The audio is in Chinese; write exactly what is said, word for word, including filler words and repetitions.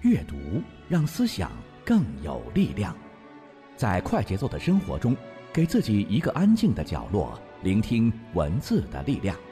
阅读让思想更有力量。在快节奏的生活中，给自己一个安静的角落，聆听文字的力量。